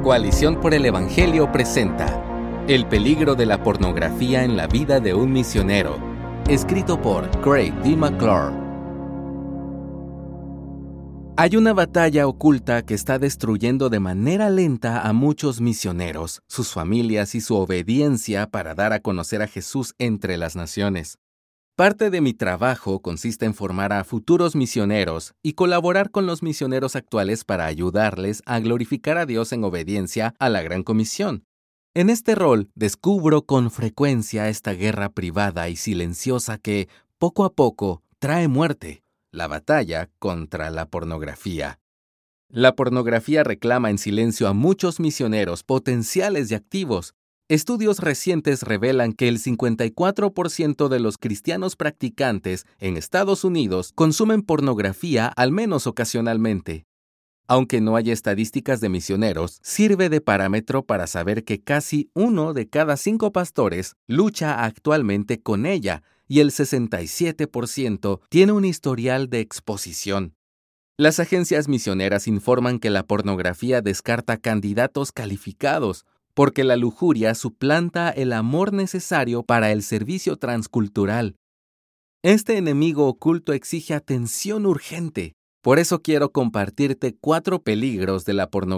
Coalición por el Evangelio presenta El peligro de la pornografía en la vida de un misionero, escrito por Craig D. McClure. Hay una batalla oculta que está destruyendo de manera lenta a muchos misioneros, sus familias y su obediencia para dar a conocer a Jesús entre las naciones. Parte de mi trabajo consiste en formar a futuros misioneros y colaborar con los misioneros actuales para ayudarles a glorificar a Dios en obediencia a la Gran Comisión. En este rol, descubro con frecuencia esta guerra privada y silenciosa que, poco a poco, trae muerte: la batalla contra la pornografía. La pornografía reclama en silencio a muchos misioneros potenciales y activos. Estudios recientes revelan que el 54% de los cristianos practicantes en Estados Unidos consumen pornografía al menos ocasionalmente. Aunque no hay estadísticas de misioneros, sirve de parámetro para saber que casi 1 de cada 5 pastores lucha actualmente con ella y el 67% tiene un historial de exposición. Las agencias misioneras informan que la pornografía descarta candidatos calificados, porque la lujuria suplanta el amor necesario para el servicio transcultural. Este enemigo oculto exige atención urgente. Por eso quiero compartirte 4 peligros de la pornografía